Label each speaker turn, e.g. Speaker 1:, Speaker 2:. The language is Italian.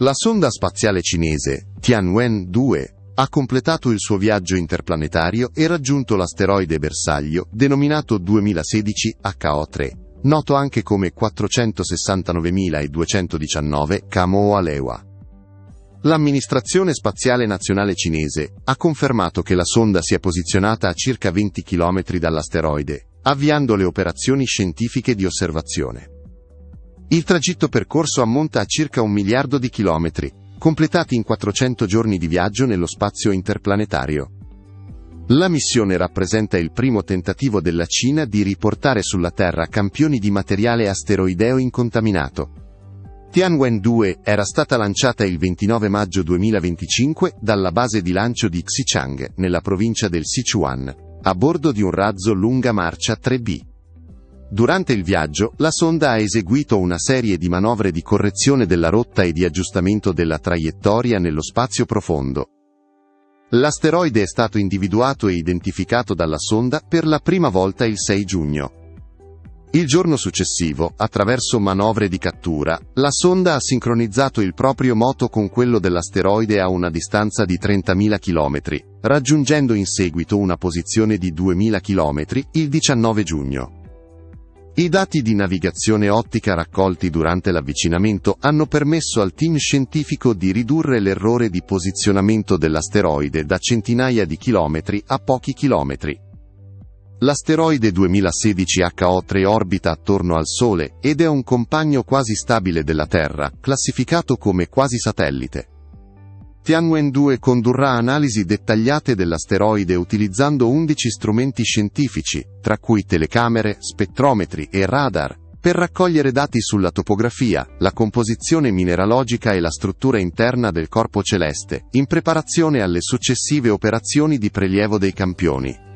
Speaker 1: La sonda spaziale cinese Tianwen-2 ha completato il suo viaggio interplanetario e raggiunto l'asteroide bersaglio denominato 2016 HO3, noto anche come 469219 Kamoa-Lewa. L'amministrazione spaziale nazionale cinese ha confermato che la sonda si è posizionata a circa 20 km dall'asteroide, avviando le operazioni scientifiche di osservazione. Il tragitto percorso ammonta a circa 1 miliardo di chilometri, completati in 400 giorni di viaggio nello spazio interplanetario. La missione rappresenta il primo tentativo della Cina di riportare sulla Terra campioni di materiale asteroideo incontaminato. Tianwen-2 era stata lanciata il 29 maggio 2025 dalla base di lancio di Xichang, nella provincia del Sichuan, a bordo di un razzo lunga marcia 3B. Durante il viaggio, la sonda ha eseguito una serie di manovre di correzione della rotta e di aggiustamento della traiettoria nello spazio profondo. L'asteroide è stato individuato e identificato dalla sonda per la prima volta il 6 giugno. Il giorno successivo, attraverso manovre di cattura, la sonda ha sincronizzato il proprio moto con quello dell'asteroide a una distanza di 30.000 km, raggiungendo in seguito una posizione di 2.000 km il 19 giugno. I dati di navigazione ottica raccolti durante l'avvicinamento hanno permesso al team scientifico di ridurre l'errore di posizionamento dell'asteroide da centinaia di chilometri a pochi chilometri. L'asteroide 2016 HO3 orbita attorno al Sole ed è un compagno quasi stabile della Terra, classificato come quasi satellite. Tianwen-2 condurrà analisi dettagliate dell'asteroide utilizzando 11 strumenti scientifici, tra cui telecamere, spettrometri e radar, per raccogliere dati sulla topografia, la composizione mineralogica e la struttura interna del corpo celeste, in preparazione alle successive operazioni di prelievo dei campioni.